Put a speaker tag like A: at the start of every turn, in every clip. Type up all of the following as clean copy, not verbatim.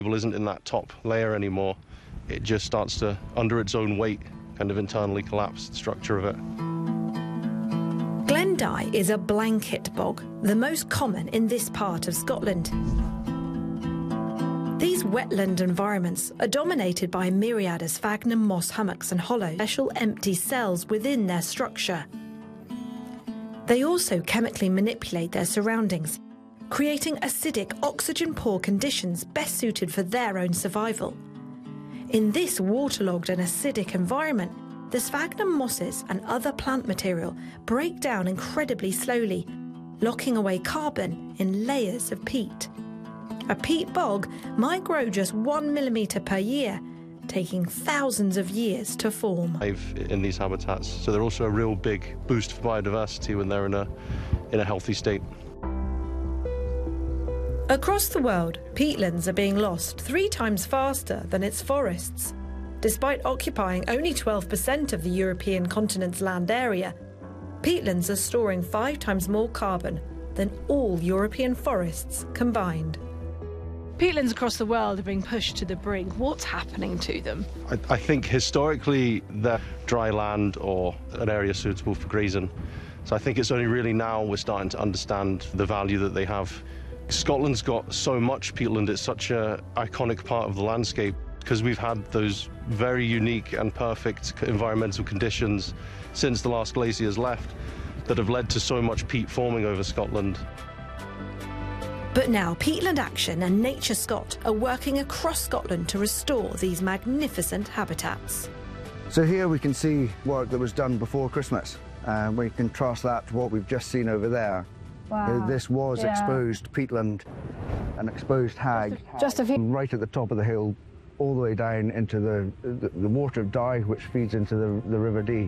A: isn't in that top layer anymore. It just starts to, under its own weight, kind of internally collapse the structure of it.
B: Glendye is a blanket bog, the most common in this part of Scotland. These wetland environments are dominated by a myriad of sphagnum moss hummocks and hollow, special empty cells within their structure. They also chemically manipulate their surroundings, creating acidic, oxygen-poor conditions best suited for their own survival. In this waterlogged and acidic environment, the sphagnum mosses and other plant material break down incredibly slowly, locking away carbon in layers of peat. A peat bog might grow just 1 millimetre per year, taking thousands of years to form.
A: In these habitats, so they're also a real big boost for biodiversity when they're in a healthy state.
B: Across the world, peatlands are being lost 3 times faster than its forests. Despite occupying only 12% of the European continent's land area, peatlands are storing 5 times more carbon than all European forests combined.
C: Peatlands across the world are being pushed to the brink. What's happening to them?
A: I think historically they're dry land or an area suitable for grazing. So I think it's only really now we're starting to understand the value that they have. Scotland's got so much peatland, it's such an iconic part of the landscape because we've had those very unique and perfect environmental conditions since the last glaciers left that have led to so much peat forming over Scotland.
B: But now Peatland Action and Nature Scot are working across Scotland to restore these magnificent habitats.
D: So here we can see work that was done before Christmas. We contrast that to what we've just seen over there.
E: Wow.
D: This was exposed peatland, an exposed hag, right at the top of the hill, all the way down into the water of Dye, which feeds into the River Dee.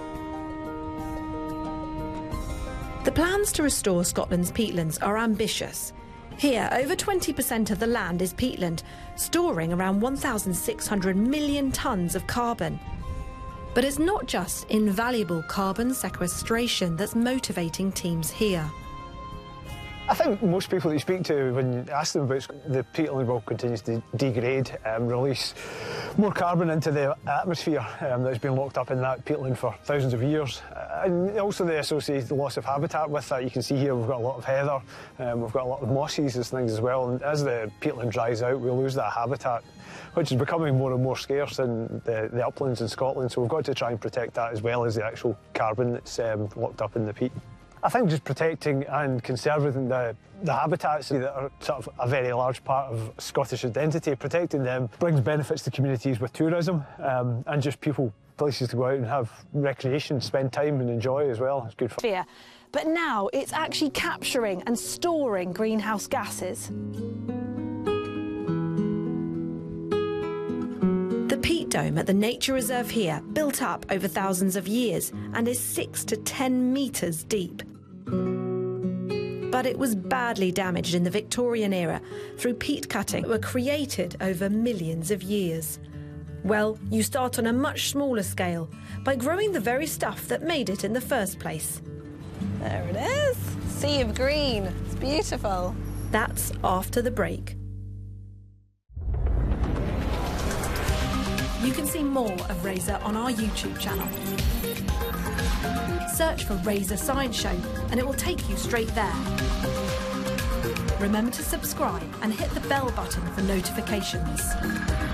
B: The plans to restore Scotland's peatlands are ambitious. Here, over 20% of the land is peatland, storing around 1,600 million tonnes of carbon. But it's not just invaluable carbon sequestration that's motivating teams here.
F: I think most people that you speak to, when you ask them about the peatland will continue to degrade, release more carbon into the atmosphere that's been locked up in that peatland for thousands of years. And also the associated loss of habitat with that. You can see here we've got a lot of heather, we've got a lot of mosses and things as well. And as the peatland dries out, we lose that habitat, which is becoming more and more scarce in the uplands in Scotland. So we've got to try and protect that as well as the actual carbon that's locked up in the peat. I think just protecting and conserving the habitats that are sort of a very large part of Scottish identity, protecting them brings benefits to communities with tourism and just people, places to go out and have recreation, spend time and enjoy as well. It's good fun.
C: But now it's actually capturing and storing greenhouse gases.
B: The peat dome at the nature reserve here built up over thousands of years and is 6 to 10 metres deep. But it was badly damaged in the Victorian era through peat cutting that were created over millions of years. Well, you start on a much smaller scale by growing the very stuff that made it in the first place.
E: There it is. Sea of green. It's beautiful.
B: That's after the break. You can see more of Razor on our YouTube channel. Search for Razor Science Show and it will take you straight there. Remember to subscribe and hit the bell button for notifications.